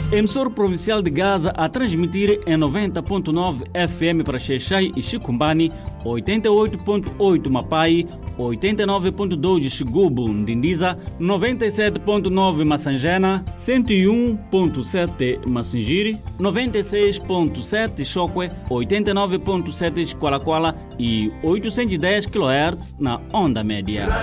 Emissor provincial de Gaza a transmitir em 90.9 FM para Xai-Xai e Chicumbani, 88.8 Mapai, 89.2 Xigubu, Ndindiza, 97.9 Massangena, 101.7 Massingiri, 96.7 Chokwe, 89.7 Xqualaquala e 810 kHz na onda média.